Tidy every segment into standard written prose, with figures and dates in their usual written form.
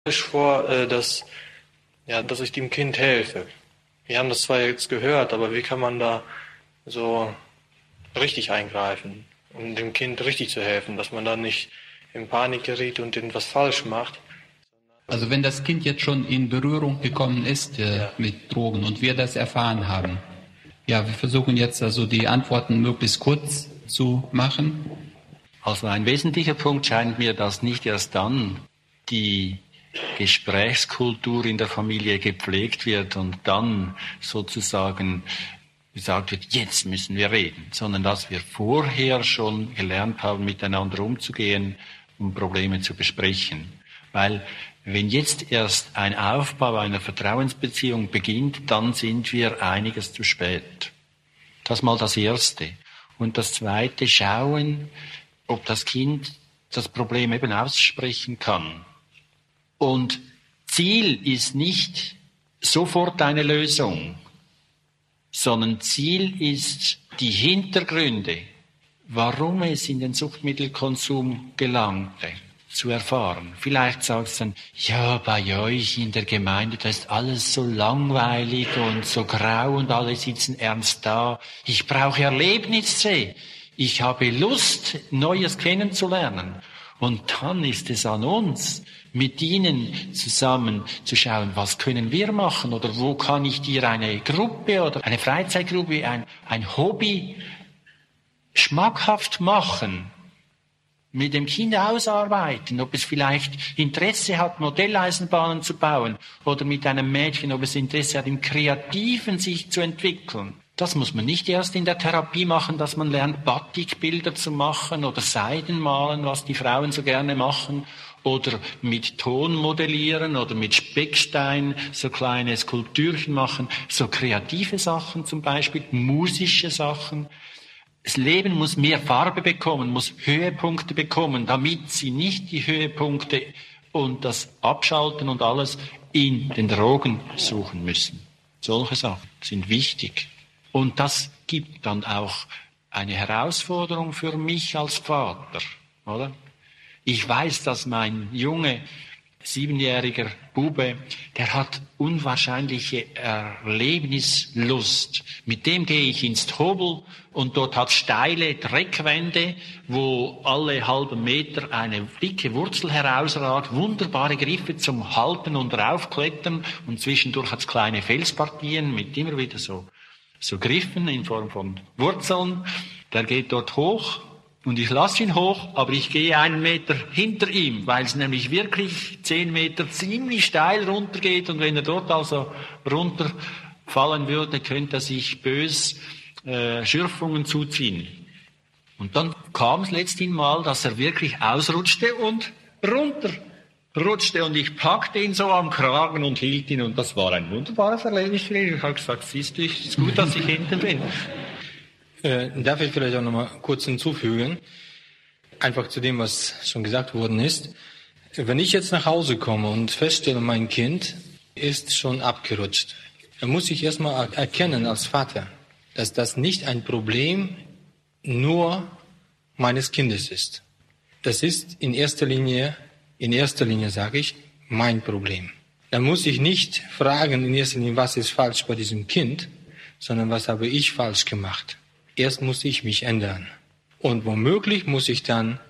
vor, dass ich dem Kind helfe. Wir haben das zwar jetzt gehört, aber wie kann man da so richtig eingreifen, um dem Kind richtig zu helfen, dass man da nicht in Panik gerät und etwas falsch macht? Also wenn das Kind jetzt schon in Berührung gekommen ist mit Drogen und wir das erfahren haben, wir versuchen jetzt also die Antworten möglichst kurz zu machen. Also ein wesentlicher Punkt scheint mir, dass nicht erst dann die Gesprächskultur in der Familie gepflegt wird und dann sozusagen gesagt wird, jetzt müssen wir reden, sondern dass wir vorher schon gelernt haben, miteinander umzugehen, um Probleme zu besprechen. Weil wenn jetzt erst ein Aufbau einer Vertrauensbeziehung beginnt, dann sind wir einiges zu spät. Das mal das Erste. Und das Zweite, schauen, ob das Kind das Problem eben aussprechen kann. Und Ziel ist nicht sofort eine Lösung, sondern Ziel ist die Hintergründe, warum es in den Suchtmittelkonsum gelangte, zu erfahren. Vielleicht sagst du dann, ja, bei euch in der Gemeinde, da ist alles so langweilig und so grau und alle sitzen ernst da. Ich brauche Erlebnisse. Ich habe Lust, Neues kennenzulernen. Und dann ist es an uns, mit ihnen zusammen zu schauen, was können wir machen oder wo kann ich dir eine Gruppe oder eine Freizeitgruppe, ein Hobby schmackhaft machen, mit dem Kind ausarbeiten, ob es vielleicht Interesse hat, Modelleisenbahnen zu bauen oder mit einem Mädchen, ob es Interesse hat, im Kreativen sich zu entwickeln. Das muss man nicht erst in der Therapie machen, dass man lernt, Batikbilder zu machen oder Seidenmalen, was die Frauen so gerne machen, oder mit Ton modellieren oder mit Speckstein so kleine Skulptürchen machen, so kreative Sachen zum Beispiel, musische Sachen. Das Leben muss mehr Farbe bekommen, muss Höhepunkte bekommen, damit sie nicht die Höhepunkte und das Abschalten und alles in den Drogen suchen müssen. Solche Sachen sind wichtig. Und das gibt dann auch eine Herausforderung für mich als Vater, oder? Ich weiß, dass mein Junge, 7-jähriger Bube, der hat unwahrscheinliche Erlebnislust. Mit dem gehe ich ins Tobel und dort hat steile Dreckwände, wo alle halben Meter eine dicke Wurzel herausragt, wunderbare Griffe zum Halten und Raufklettern und zwischendurch hat es kleine Felspartien mit immer wieder so Griffen in Form von Wurzeln. Der geht dort hoch. Und ich lasse ihn hoch, aber ich gehe 1 Meter hinter ihm, weil es nämlich wirklich 10 Meter ziemlich steil runtergeht. Und wenn er dort also runterfallen würde, könnte er sich bös Schürfungen zuziehen. Und dann kam es letztlich mal, dass er wirklich ausrutschte und runterrutschte. Und ich packte ihn so am Kragen und hielt ihn. Und das war ein wunderbares Erlebnis für ihn. Ich habe gesagt, siehst du, es ist gut, dass ich hinten bin. Darf ich vielleicht auch noch mal kurz hinzufügen, einfach zu dem, was schon gesagt worden ist. Wenn ich jetzt nach Hause komme und feststelle, mein Kind ist schon abgerutscht, dann muss ich erstmal erkennen als Vater, dass das nicht ein Problem nur meines Kindes ist. Das ist in erster Linie sage ich, mein Problem. Dann muss ich nicht fragen in erster Linie, was ist falsch bei diesem Kind, sondern was habe ich falsch gemacht. Erst muss ich mich ändern. Und womöglich muss ich dann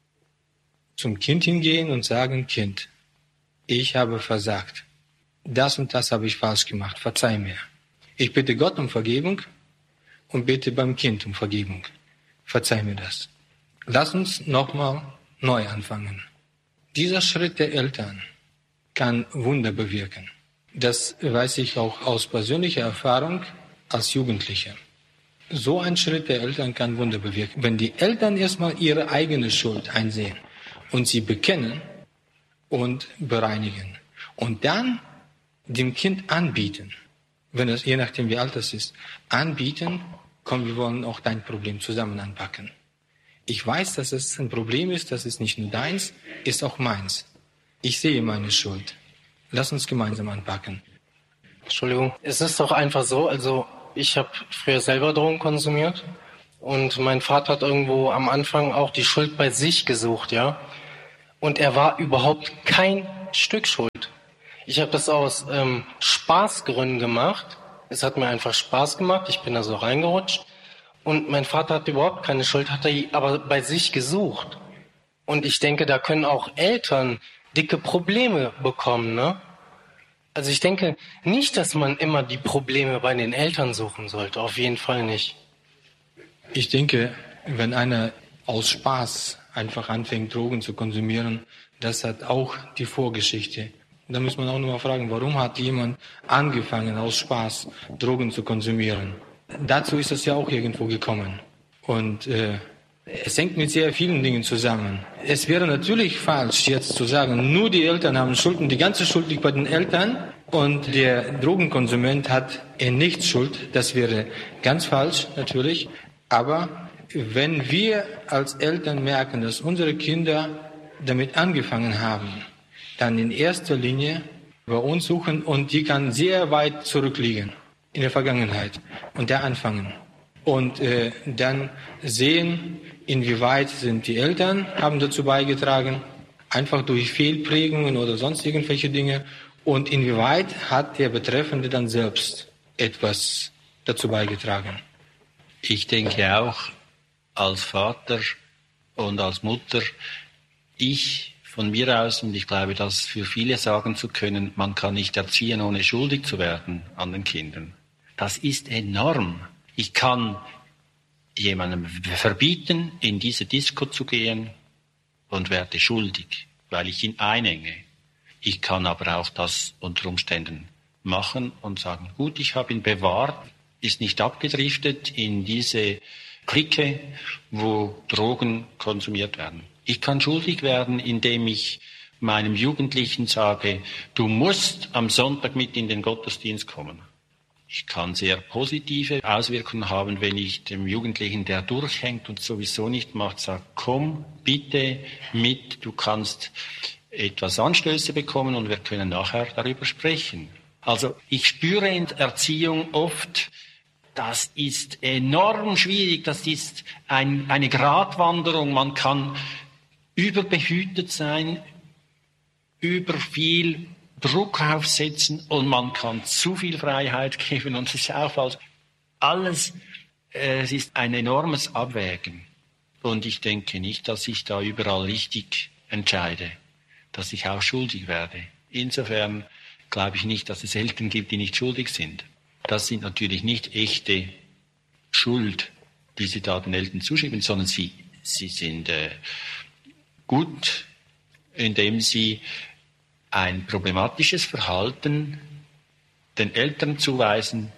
zum Kind hingehen und sagen, Kind, ich habe versagt. Das und das habe ich falsch gemacht. Verzeih mir. Ich bitte Gott um Vergebung und bitte beim Kind um Vergebung. Verzeih mir das. Lass uns nochmal neu anfangen. Dieser Schritt der Eltern kann Wunder bewirken. Das weiß ich auch aus persönlicher Erfahrung als Jugendlicher. So ein Schritt der Eltern kann Wunder bewirken. Wenn die Eltern erstmal ihre eigene Schuld einsehen und sie bekennen und bereinigen und dann dem Kind anbieten, wenn es, je nachdem wie alt es ist, anbieten, komm, wir wollen auch dein Problem zusammen anpacken. Ich weiß, dass es ein Problem ist, das ist nicht nur deins, ist auch meins. Ich sehe meine Schuld. Lass uns gemeinsam anpacken. Entschuldigung, es ist doch einfach so, also ich habe früher selber Drogen konsumiert und mein Vater hat irgendwo am Anfang auch die Schuld bei sich gesucht, ja. Und er war überhaupt kein Stück schuld. Ich habe das aus Spaßgründen gemacht. Es hat mir einfach Spaß gemacht. Ich bin da so reingerutscht. Und mein Vater hat überhaupt keine Schuld, hat er aber bei sich gesucht. Und ich denke, da können auch Eltern dicke Probleme bekommen, ne? Also ich denke nicht, dass man immer die Probleme bei den Eltern suchen sollte. Auf jeden Fall nicht. Ich denke, wenn einer aus Spaß einfach anfängt, Drogen zu konsumieren, das hat auch die Vorgeschichte. Da muss man auch nochmal fragen, warum hat jemand angefangen, aus Spaß Drogen zu konsumieren? Dazu ist es ja auch irgendwo gekommen. Und es hängt mit sehr vielen Dingen zusammen. Es wäre natürlich falsch, jetzt zu sagen, nur die Eltern haben Schuld und die ganze Schuld liegt bei den Eltern und der Drogenkonsument hat nichts Schuld. Das wäre ganz falsch, natürlich. Aber wenn wir als Eltern merken, dass unsere Kinder damit angefangen haben, dann in erster Linie bei uns suchen und die kann sehr weit zurückliegen in der Vergangenheit und da anfangen. Und dann sehen, inwieweit sind die Eltern, haben dazu beigetragen, einfach durch Fehlprägungen oder sonst irgendwelche Dinge. Und inwieweit hat der Betreffende dann selbst etwas dazu beigetragen. Ich denke auch, als Vater und als Mutter, von mir aus, und ich glaube, das für viele sagen zu können, man kann nicht erziehen, ohne schuldig zu werden an den Kindern. Das ist enorm. Ich kann jemandem verbieten, in diese Disco zu gehen und werde schuldig, weil ich ihn einenge. Ich kann aber auch das unter Umständen machen und sagen, gut, ich habe ihn bewahrt, ist nicht abgedriftet in diese Clique, wo Drogen konsumiert werden. Ich kann schuldig werden, indem ich meinem Jugendlichen sage, du musst am Sonntag mit in den Gottesdienst kommen. Ich kann sehr positive Auswirkungen haben, wenn ich dem Jugendlichen, der durchhängt und sowieso nicht macht, sage, komm bitte mit, du kannst etwas Anstöße bekommen und wir können nachher darüber sprechen. Also ich spüre in der Erziehung oft, das ist enorm schwierig, das ist eine Gratwanderung, man kann überbehütet sein, über viel Druck aufsetzen und man kann zu viel Freiheit geben und es ist auch falsch. Alles, es ist ein enormes Abwägen und ich denke nicht, dass ich da überall richtig entscheide, dass ich auch schuldig werde. Insofern glaube ich nicht, dass es Eltern gibt, die nicht schuldig sind. Das sind natürlich nicht echte Schuld, die sie da den Eltern zuschieben, sondern sie sind gut, indem sie ein problematisches Verhalten den Eltern zuweisen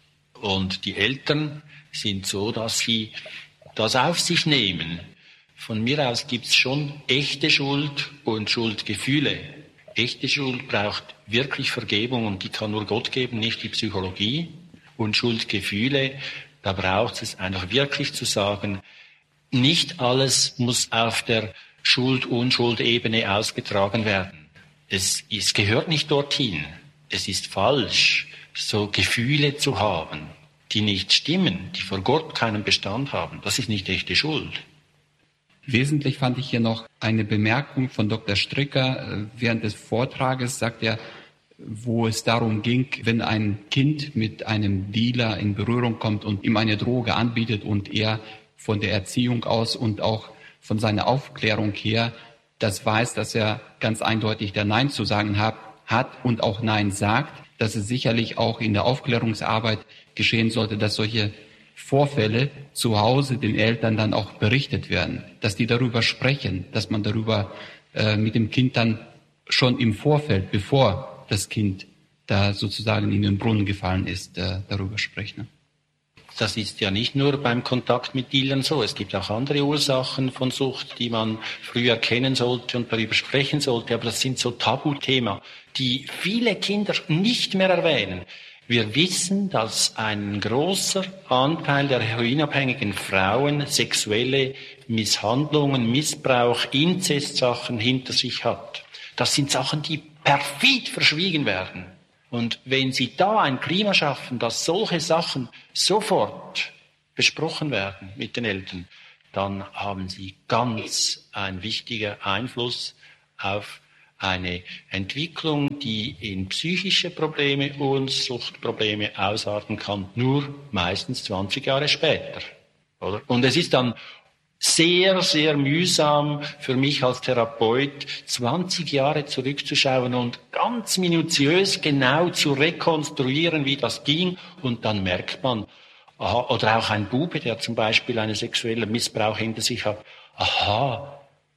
und die Eltern sind so, dass sie das auf sich nehmen. Von mir aus gibt es schon echte Schuld und Schuldgefühle. Echte Schuld braucht wirklich Vergebung und die kann nur Gott geben, nicht die Psychologie. Und Schuldgefühle, da braucht es einfach wirklich zu sagen, nicht alles muss auf der Schuld-Unschuld-Ebene ausgetragen werden. Es gehört nicht dorthin. Es ist falsch, so Gefühle zu haben, die nicht stimmen, die vor Gott keinen Bestand haben. Das ist nicht echte Schuld. Wesentlich fand ich hier noch eine Bemerkung von Dr. Stricker. Während des Vortrages sagt er, wo es darum ging, wenn ein Kind mit einem Dealer in Berührung kommt und ihm eine Droge anbietet und er von der Erziehung aus und auch von seiner Aufklärung her das weiß, dass er ganz eindeutig da Nein zu sagen hat und auch Nein sagt, dass es sicherlich auch in der Aufklärungsarbeit geschehen sollte, dass solche Vorfälle zu Hause den Eltern dann auch berichtet werden, dass die darüber sprechen, dass man darüber mit dem Kind dann schon im Vorfeld, bevor das Kind da sozusagen in den Brunnen gefallen ist, darüber spricht. Ne? Das ist ja nicht nur beim Kontakt mit Dealern so. Es gibt auch andere Ursachen von Sucht, die man früher kennen sollte und darüber sprechen sollte. Aber das sind so Tabuthemen, die viele Kinder nicht mehr erwähnen. Wir wissen, dass ein großer Anteil der heroinabhängigen Frauen sexuelle Misshandlungen, Missbrauch, Inzestsachen hinter sich hat. Das sind Sachen, die perfid verschwiegen werden. Und wenn Sie da ein Klima schaffen, dass solche Sachen sofort besprochen werden mit den Eltern, dann haben Sie ganz einen wichtigen Einfluss auf eine Entwicklung, die in psychische Probleme und Suchtprobleme ausarten kann, nur meistens 20 Jahre später. Oder? Und es ist dann sehr, sehr mühsam für mich als Therapeut, 20 Jahre zurückzuschauen und ganz minutiös genau zu rekonstruieren, wie das ging. Und dann merkt man, aha, oder auch ein Bube, der zum Beispiel einen sexuellen Missbrauch hinter sich hat, aha,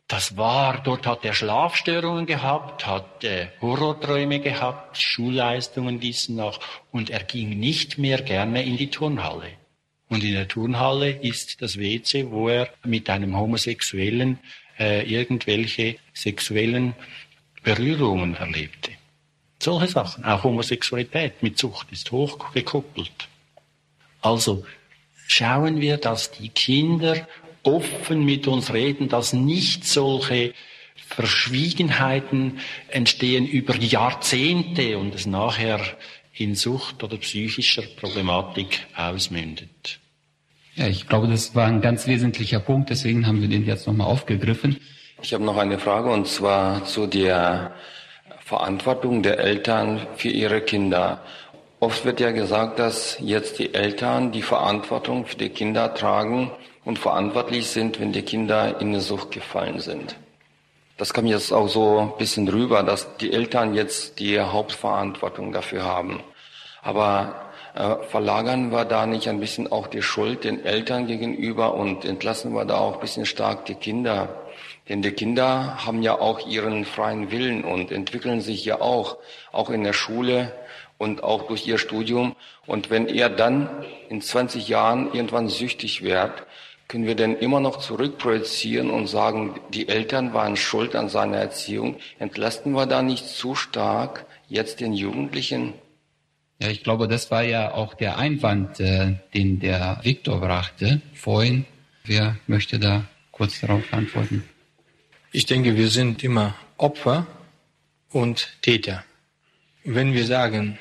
dort hat er Schlafstörungen gehabt, hat Horrorträume gehabt, Schulleistungen ließen nach und er ging nicht mehr gerne in die Turnhalle. Und in der Turnhalle ist das WC, wo er mit einem Homosexuellen irgendwelche sexuellen Berührungen erlebte. Solche Sachen, auch Homosexualität mit Sucht ist hochgekoppelt. Also schauen wir, dass die Kinder offen mit uns reden, dass nicht solche Verschwiegenheiten entstehen über Jahrzehnte und es nachher in Sucht oder psychischer Problematik ausmündet. Ja, ich glaube, das war ein ganz wesentlicher Punkt, deswegen haben wir den jetzt nochmal aufgegriffen. Ich habe noch eine Frage und zwar zu der Verantwortung der Eltern für ihre Kinder. Oft wird ja gesagt, dass jetzt die Eltern die Verantwortung für die Kinder tragen und verantwortlich sind, wenn die Kinder in eine Sucht gefallen sind. Das kam jetzt auch so ein bisschen rüber, dass die Eltern jetzt die Hauptverantwortung dafür haben. Aber verlagern wir da nicht ein bisschen auch die Schuld den Eltern gegenüber und entlassen wir da auch ein bisschen stark die Kinder? Denn die Kinder haben ja auch ihren freien Willen und entwickeln sich ja auch in der Schule und auch durch ihr Studium. Und wenn er dann in 20 Jahren irgendwann süchtig wird, können wir denn immer noch zurückprojizieren und sagen, die Eltern waren schuld an seiner Erziehung? Entlasten wir da nicht zu stark jetzt den Jugendlichen? Ja, ich glaube, das war ja auch der Einwand, den der Viktor brachte vorhin. Wer möchte da kurz darauf antworten? Ich denke, wir sind immer Opfer und Täter. Wenn wir sagen,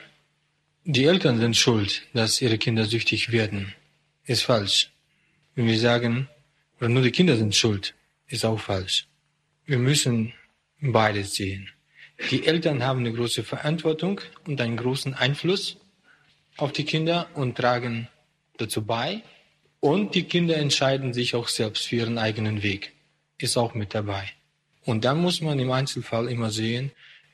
die Eltern sind schuld, dass ihre Kinder süchtig werden, ist falsch. Wenn wir sagen, oder nur die Kinder sind schuld, ist auch falsch. Wir müssen beides sehen. Die Eltern haben eine große Verantwortung und einen großen Einfluss auf die Kinder und tragen dazu bei. Und die Kinder entscheiden sich auch selbst für ihren eigenen Weg. Ist auch mit dabei. Und dann muss man im Einzelfall immer sehen,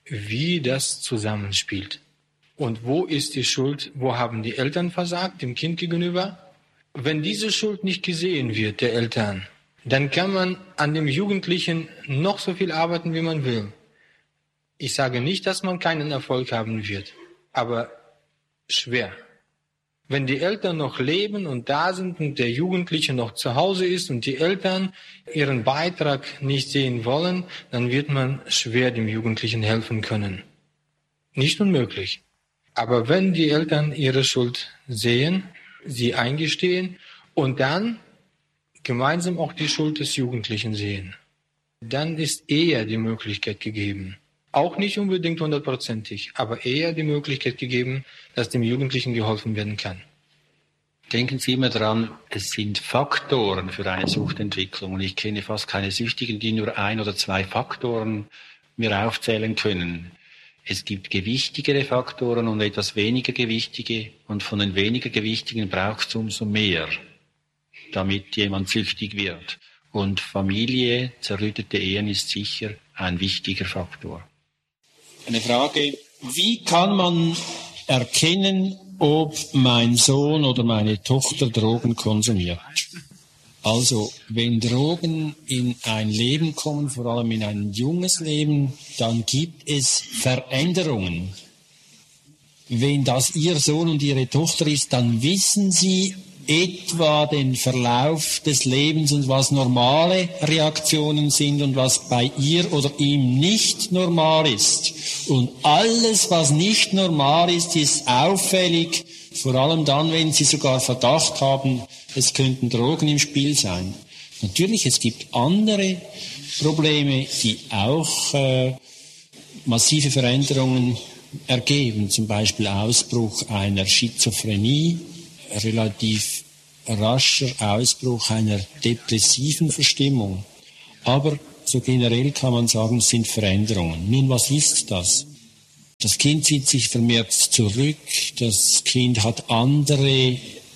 wie das zusammenspielt. Und wo ist die Schuld? Wo haben die Eltern versagt, dem Kind gegenüber? Wenn diese Schuld nicht gesehen wird, der Eltern, dann kann man an dem Jugendlichen noch so viel arbeiten, wie man will. Ich sage nicht, dass man keinen Erfolg haben wird, aber schwer. Wenn die Eltern noch leben und da sind und der Jugendliche noch zu Hause ist und die Eltern ihren Beitrag nicht sehen wollen, dann wird man schwer dem Jugendlichen helfen können. Nicht unmöglich. Aber wenn die Eltern ihre Schuld sehen, sie eingestehen und dann gemeinsam auch die Schuld des Jugendlichen sehen, dann ist eher die Möglichkeit gegeben, auch nicht unbedingt 100%, aber eher die Möglichkeit gegeben, dass dem Jugendlichen geholfen werden kann. Denken Sie immer dran, es sind Faktoren für eine Suchtentwicklung. Und ich kenne fast keine Süchtigen, die nur 1 oder 2 Faktoren mir aufzählen können. Es gibt gewichtigere Faktoren und etwas weniger gewichtige. Und von den weniger gewichtigen braucht es umso mehr, damit jemand süchtig wird. Und Familie, zerrüttete Ehen ist sicher ein wichtiger Faktor. Eine Frage, wie kann man erkennen, ob mein Sohn oder meine Tochter Drogen konsumiert? Also, wenn Drogen in ein Leben kommen, vor allem in ein junges Leben, dann gibt es Veränderungen. Wenn das Ihr Sohn und Ihre Tochter ist, dann wissen Sie etwa den Verlauf des Lebens und was normale Reaktionen sind und was bei ihr oder ihm nicht normal ist. Und alles, was nicht normal ist, ist auffällig, vor allem dann, wenn Sie sogar Verdacht haben, es könnten Drogen im Spiel sein. Natürlich, es gibt andere Probleme, die auch massive Veränderungen ergeben, zum Beispiel Ausbruch einer Schizophrenie, relativ rascher Ausbruch einer depressiven Verstimmung. Aber So generell kann man sagen, es sind Veränderungen. Nun, was ist das? Das Kind zieht sich vermehrt zurück, das Kind hat andere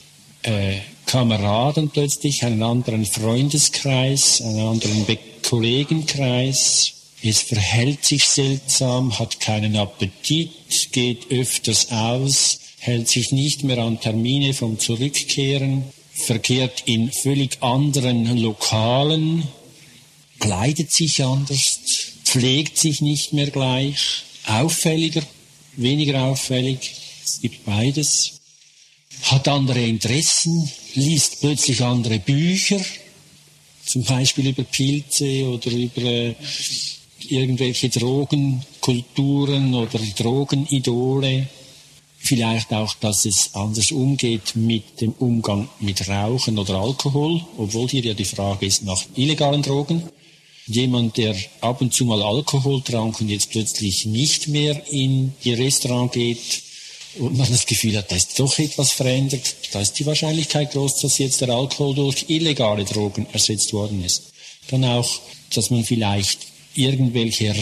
Kameraden plötzlich, einen anderen Freundeskreis, einen anderen Kollegenkreis. Es verhält sich seltsam, hat keinen Appetit, geht öfters aus, hält sich nicht mehr an Termine vom Zurückkehren, verkehrt in völlig anderen Lokalen, kleidet sich anders, pflegt sich nicht mehr gleich, auffälliger, weniger auffällig, es gibt beides, hat andere Interessen, liest plötzlich andere Bücher, zum Beispiel über Pilze oder über irgendwelche Drogenkulturen oder Drogenidole. Vielleicht auch, dass es anders umgeht mit dem Umgang mit Rauchen oder Alkohol, obwohl hier ja die Frage ist nach illegalen Drogen. Jemand, der ab und zu mal Alkohol trank und jetzt plötzlich nicht mehr in die Restaurant geht und man das Gefühl hat, da ist doch etwas verändert, da ist die Wahrscheinlichkeit groß, dass jetzt der Alkohol durch illegale Drogen ersetzt worden ist. Dann auch, dass man vielleicht irgendwelche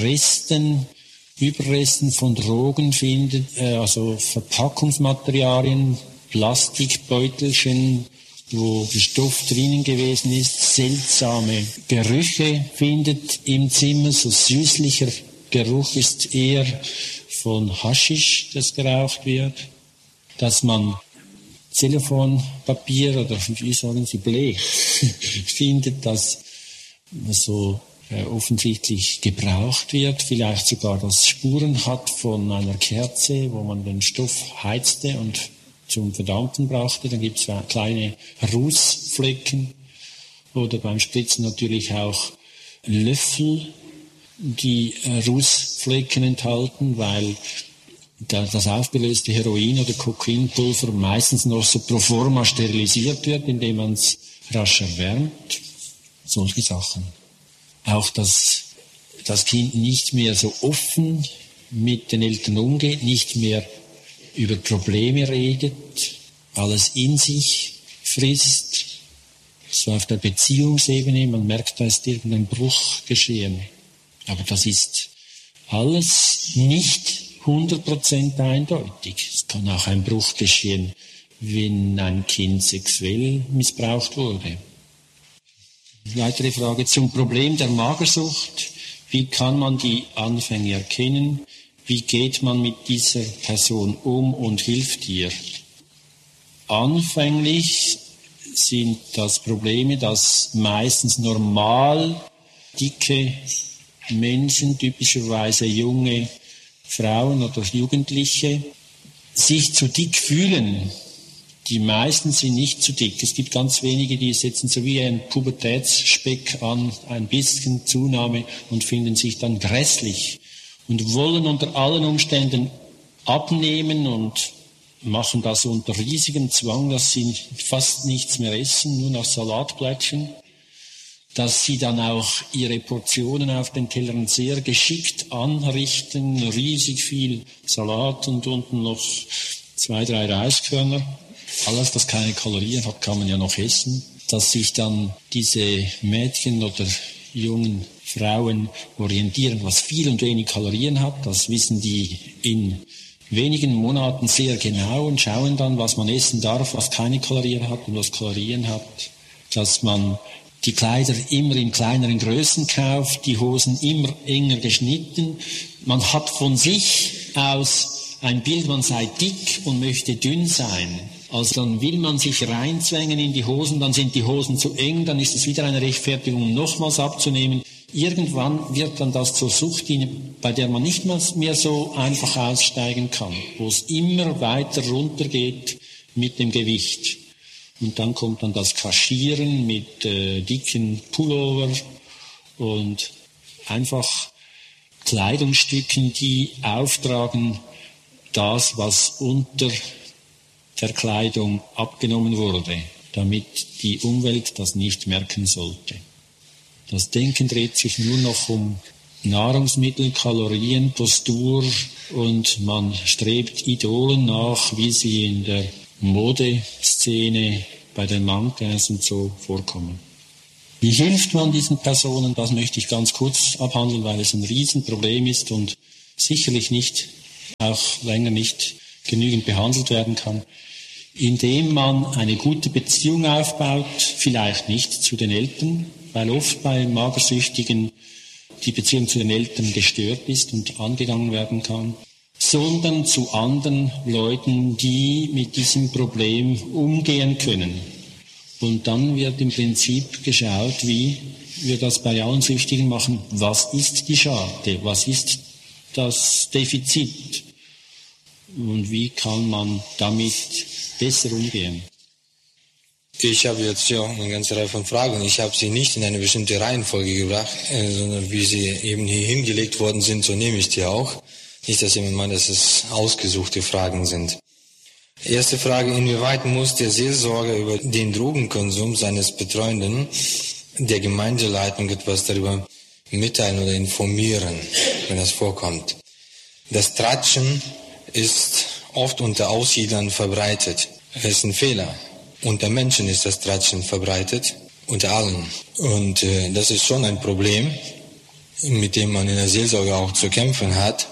Überresten von Drogen findet, also Verpackungsmaterialien, Plastikbeutelchen, wo der Stoff drinnen gewesen ist, seltsame Gerüche findet im Zimmer, so süßlicher Geruch ist eher von Haschisch, das geraucht wird, dass man Telefonpapier oder wie sagen Sie Blech findet, das so offensichtlich gebraucht wird, vielleicht sogar das Spuren hat von einer Kerze, wo man den Stoff heizte und zum Verdampfen brauchte. Dann gibt es kleine Rußflecken oder beim Spritzen natürlich auch Löffel, die Rußflecken enthalten, weil das aufgelöste Heroin oder Kokainpulver meistens noch so pro forma sterilisiert wird, indem man es rasch erwärmt. Solche Sachen. Auch, dass das Kind nicht mehr so offen mit den Eltern umgeht, nicht mehr über Probleme redet, alles in sich frisst, so auf der Beziehungsebene, man merkt, da ist irgendein Bruch geschehen. Aber das ist alles nicht 100% eindeutig. Es kann auch ein Bruch geschehen, wenn ein Kind sexuell missbraucht wurde. Weitere Frage zum Problem der Magersucht. Wie kann man die Anfänge erkennen? Wie geht man mit dieser Person um und hilft ihr? Anfänglich sind das Probleme, dass meistens normal dicke Menschen, typischerweise junge Frauen oder Jugendliche, sich zu dick fühlen. Die meisten sind nicht zu dick. Es gibt ganz wenige, die setzen so wie ein Pubertätsspeck an, ein bisschen Zunahme und finden sich dann grässlich und wollen unter allen Umständen abnehmen und machen das unter riesigem Zwang, dass sie fast nichts mehr essen, nur noch Salatblättchen, dass sie dann auch ihre Portionen auf den Tellern sehr geschickt anrichten, riesig viel Salat und unten noch 2, 3 Reiskörner. Alles, das keine Kalorien hat, kann man ja noch essen. Dass sich dann diese Mädchen oder jungen Frauen orientieren, was viel und wenig Kalorien hat, das wissen die in wenigen Monaten sehr genau und schauen dann, was man essen darf, was keine Kalorien hat und was Kalorien hat. Dass man die Kleider immer in kleineren Größen kauft, die Hosen immer enger geschnitten. Man hat von sich aus ein Bild, man sei dick und möchte dünn sein. Also dann will man sich reinzwängen in die Hosen, dann sind die Hosen zu eng, dann ist es wieder eine Rechtfertigung, um nochmals abzunehmen. Irgendwann wird dann das zur Sucht, bei der man nicht mehr so einfach aussteigen kann, wo es immer weiter runtergeht mit dem Gewicht. Und dann kommt dann das Kaschieren mit dicken Pullover und einfach Kleidungsstücken, die auftragen das, was unter der Kleidung abgenommen wurde, damit die Umwelt das nicht merken sollte. Das Denken dreht sich nur noch um Nahrungsmittel, Kalorien, Postur und man strebt Idolen nach, wie sie in der Modeszene bei den Mannequins und so vorkommen. Wie hilft man diesen Personen? Das möchte ich ganz kurz abhandeln, weil es ein Riesenproblem ist und sicherlich auch länger nicht genügend behandelt werden kann. Indem man eine gute Beziehung aufbaut, vielleicht nicht zu den Eltern, weil oft bei Magersüchtigen die Beziehung zu den Eltern gestört ist und angegangen werden kann, sondern zu anderen Leuten, die mit diesem Problem umgehen können. Und dann wird im Prinzip geschaut, wie wir das bei allen Süchtigen machen. Was ist die Schade? Was ist das Defizit? Und wie kann man damit besser umgehen? Ich habe jetzt ja eine ganze Reihe von Fragen. Ich habe sie nicht in eine bestimmte Reihenfolge gebracht, sondern wie sie eben hier hingelegt worden sind, so nehme ich die auch. Nicht, dass jemand meint, dass es ausgesuchte Fragen sind. Erste Frage: Inwieweit muss der Seelsorger über den Drogenkonsum seines Betreuenden der Gemeindeleitung etwas darüber mitteilen oder informieren, wenn das vorkommt? Das Tratschen ist oft unter Aussiedlern verbreitet. Es ist ein Fehler. Unter Menschen ist das Tratschen verbreitet, unter allen. Und das ist schon ein Problem, mit dem man in der Seelsorge auch zu kämpfen hat.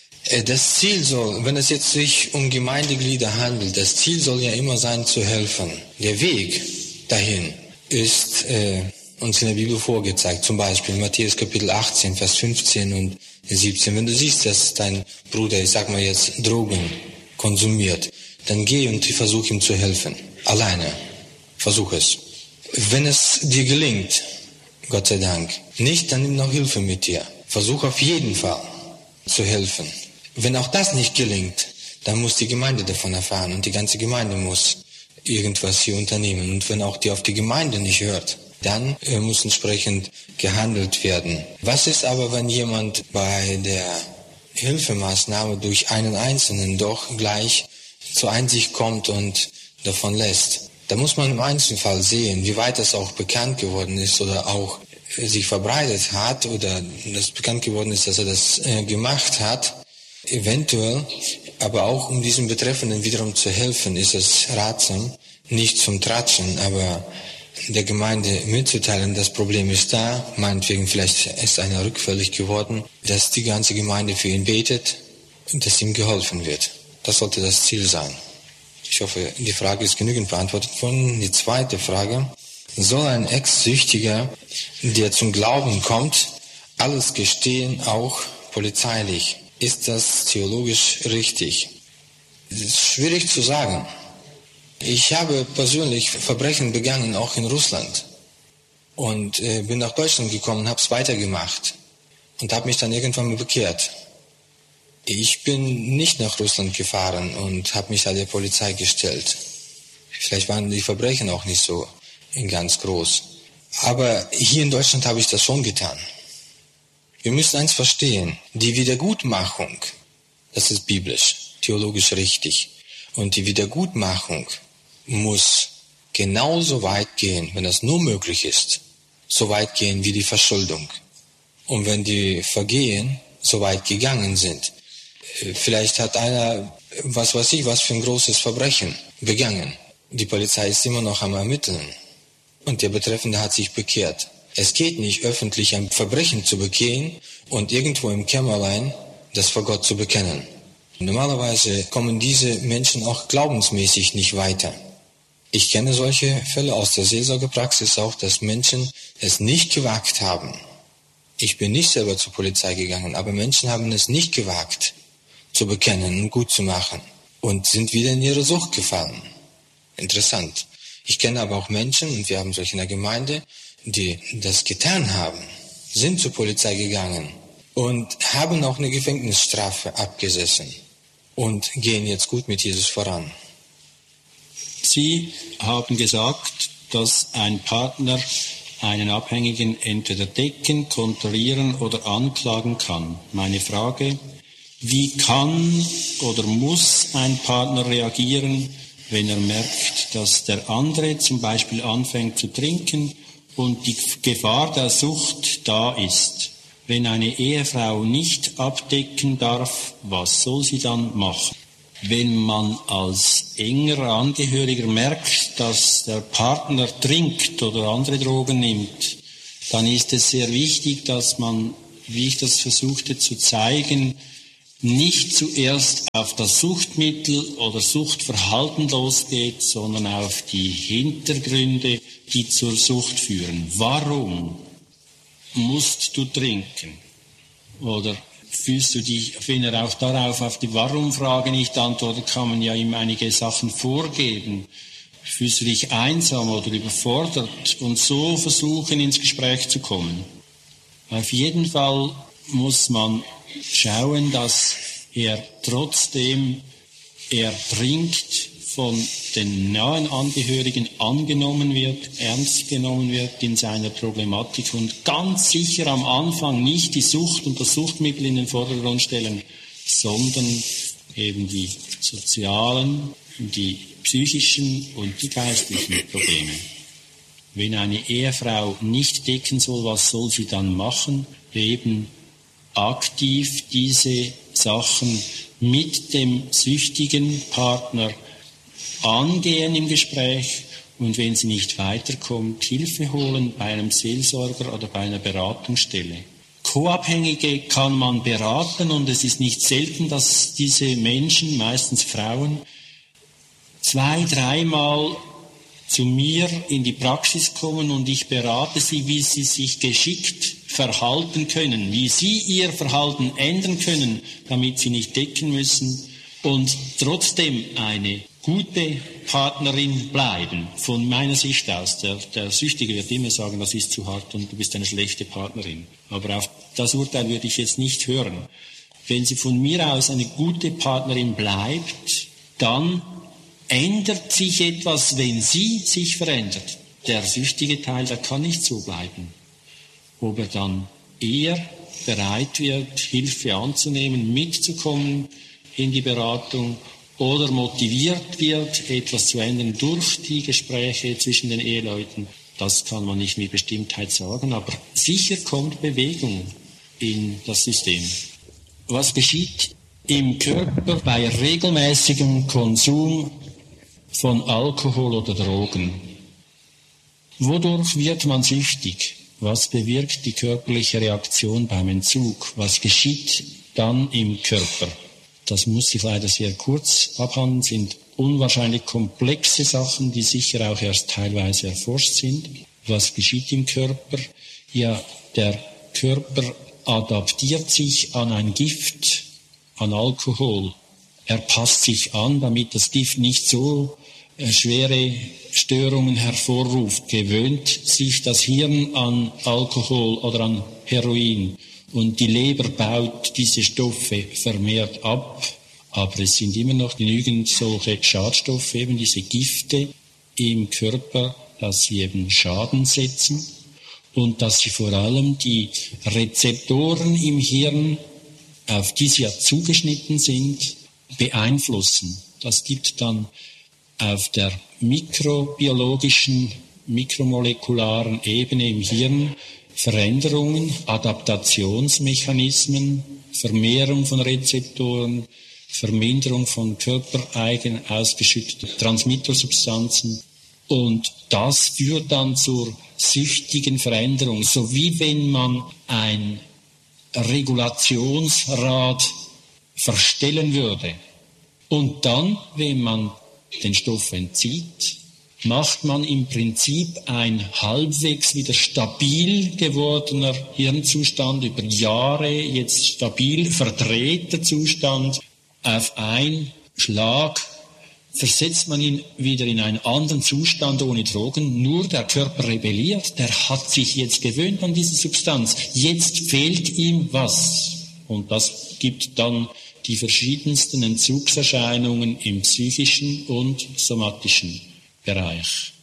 Das Ziel soll, wenn es jetzt sich um Gemeindeglieder handelt, das Ziel soll ja immer sein, zu helfen. Der Weg dahin ist uns in der Bibel vorgezeigt, zum Beispiel Matthäus Kapitel 18, Vers 15 und 17. Wenn du siehst, dass dein Bruder, ich sag mal jetzt, Drogen konsumiert, dann geh und versuch ihm zu helfen. Alleine. Versuch es. Wenn es dir gelingt, Gott sei Dank, nicht, dann nimm noch Hilfe mit dir. Versuch auf jeden Fall zu helfen. Wenn auch das nicht gelingt, dann muss die Gemeinde davon erfahren und die ganze Gemeinde muss irgendwas hier unternehmen. Und wenn auch die auf die Gemeinde nicht hört, dann muss entsprechend gehandelt werden. Was ist aber, wenn jemand bei der Hilfemaßnahme durch einen Einzelnen doch gleich zur Einsicht kommt und davon lässt? Da muss man im Einzelfall sehen, wie weit das auch bekannt geworden ist oder auch sich verbreitet hat oder das bekannt geworden ist, dass er das gemacht hat. Eventuell, aber auch um diesem Betreffenden wiederum zu helfen, ist es ratsam, nicht zum Tratschen, aber der Gemeinde mitzuteilen, das Problem ist da, meinetwegen vielleicht ist einer rückfällig geworden, dass die ganze Gemeinde für ihn betet und dass ihm geholfen wird. Das sollte das Ziel sein. Ich hoffe, die Frage ist genügend beantwortet worden. Die zweite Frage: Soll ein Ex-Süchtiger, der zum Glauben kommt, alles gestehen, auch polizeilich? Ist das theologisch richtig? Das ist schwierig zu sagen. Ich habe persönlich Verbrechen begangen, auch in Russland. Und bin nach Deutschland gekommen, habe es weitergemacht und habe mich dann irgendwann mal bekehrt. Ich bin nicht nach Russland gefahren und habe mich da der Polizei gestellt. Vielleicht waren die Verbrechen auch nicht so ganz groß. Aber hier in Deutschland habe ich das schon getan. Wir müssen eins verstehen: Die Wiedergutmachung, das ist biblisch, theologisch richtig. Und die Wiedergutmachung muss genauso weit gehen, wenn das nur möglich ist, so weit gehen wie die Verschuldung. Und wenn die Vergehen so weit gegangen sind, vielleicht hat einer, was weiß ich, was für ein großes Verbrechen begangen. Die Polizei ist immer noch am Ermitteln. Und der Betreffende hat sich bekehrt. Es geht nicht, öffentlich ein Verbrechen zu begehen und irgendwo im Kämmerlein das vor Gott zu bekennen. Normalerweise kommen diese Menschen auch glaubensmäßig nicht weiter. Ich kenne solche Fälle aus der Seelsorgepraxis auch, dass Menschen es nicht gewagt haben. Ich bin nicht selber zur Polizei gegangen, aber Menschen haben es nicht gewagt, zu bekennen und gut zu machen und sind wieder in ihre Sucht gefallen. Interessant. Ich kenne aber auch Menschen, und wir haben solche in der Gemeinde, die das getan haben, sind zur Polizei gegangen und haben auch eine Gefängnisstrafe abgesessen und gehen jetzt gut mit Jesus voran. Sie haben gesagt, dass ein Partner einen Abhängigen entweder decken, kontrollieren oder anklagen kann. Meine Frage: Wie kann oder muss ein Partner reagieren, wenn er merkt, dass der andere zum Beispiel anfängt zu trinken und die Gefahr der Sucht da ist? Wenn eine Ehefrau nicht abdecken darf, was soll sie dann machen? Wenn man als engerer Angehöriger merkt, dass der Partner trinkt oder andere Drogen nimmt, dann ist es sehr wichtig, dass man, wie ich das versuchte zu zeigen, nicht zuerst auf das Suchtmittel oder Suchtverhalten losgeht, sondern auf die Hintergründe, die zur Sucht führen. Warum musst du trinken? Oder fühlst du dich, wenn er auch darauf auf die Warum-Frage nicht antwortet, kann man ja ihm einige Sachen vorgeben. Fühlst du dich einsam oder überfordert? Und so versuchen, ins Gespräch zu kommen. Auf jeden Fall muss man schauen, dass er trotzdem, er trinkt, von den nahen Angehörigen angenommen wird, ernst genommen wird in seiner Problematik und ganz sicher am Anfang nicht die Sucht und das Suchtmittel in den Vordergrund stellen, sondern eben die sozialen, die psychischen und die geistlichen Probleme. Wenn eine Ehefrau nicht decken soll, was soll sie dann machen? Eben aktiv diese Sachen mit dem süchtigen Partner angehen im Gespräch und wenn sie nicht weiterkommt, Hilfe holen bei einem Seelsorger oder bei einer Beratungsstelle. Co-Abhängige kann man beraten und es ist nicht selten, dass diese Menschen, meistens Frauen, 2-3 Mal zu mir in die Praxis kommen und ich berate sie, wie sie sich geschickt verhalten können, wie sie ihr Verhalten ändern können, damit sie nicht decken müssen und trotzdem eine gute Partnerin bleiben. Von meiner Sicht aus, der Süchtige wird immer sagen, das ist zu hart und du bist eine schlechte Partnerin. Aber auf das Urteil würde ich jetzt nicht hören. Wenn sie von mir aus eine gute Partnerin bleibt, dann ändert sich etwas, wenn sie sich verändert. Der süchtige Teil, der kann nicht so bleiben. Ob er dann eher bereit wird, Hilfe anzunehmen, mitzukommen in die Beratung oder motiviert wird, etwas zu ändern durch die Gespräche zwischen den Eheleuten, das kann man nicht mit Bestimmtheit sagen, aber sicher kommt Bewegung in das System. Was geschieht im Körper bei regelmäßigem Konsum von Alkohol oder Drogen? Wodurch wird man süchtig? Was bewirkt die körperliche Reaktion beim Entzug? Was geschieht dann im Körper? Das muss ich leider sehr kurz abhandeln, sind unwahrscheinlich komplexe Sachen, die sicher auch erst teilweise erforscht sind. Was geschieht im Körper? Ja, der Körper adaptiert sich an ein Gift, an Alkohol. Er passt sich an, damit das Gift nicht so schwere Störungen hervorruft. Gewöhnt sich das Hirn an Alkohol oder an Heroin. Und die Leber baut diese Stoffe vermehrt ab, aber es sind immer noch genügend solche Schadstoffe, eben diese Gifte im Körper, dass sie eben Schaden setzen und dass sie vor allem die Rezeptoren im Hirn, auf die sie ja zugeschnitten sind, beeinflussen. Das gibt dann auf der mikrobiologischen, mikromolekularen Ebene im Hirn Veränderungen, Adaptationsmechanismen, Vermehrung von Rezeptoren, Verminderung von körpereigen ausgeschütteten Transmittersubstanzen. Und das führt dann zur süchtigen Veränderung, so wie wenn man ein Regulationsrad verstellen würde. Und dann, wenn man den Stoff entzieht, macht man im Prinzip ein halbwegs wieder stabil gewordener Hirnzustand, über Jahre jetzt stabil verdrehter Zustand. Auf einen Schlag versetzt man ihn wieder in einen anderen Zustand ohne Drogen, nur der Körper rebelliert, der hat sich jetzt gewöhnt an diese Substanz, jetzt fehlt ihm was. Und das gibt dann die verschiedensten Entzugserscheinungen im psychischen und somatischen Bereich.